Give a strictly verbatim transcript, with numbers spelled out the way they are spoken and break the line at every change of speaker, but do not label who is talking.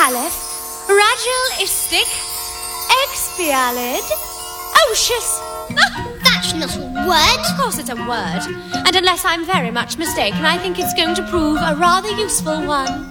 Aleph, ragilistic, expialid, ocious.
That's not a word.
Of course it's a word. And unless I'm very much mistaken, I think it's going to prove a rather useful one.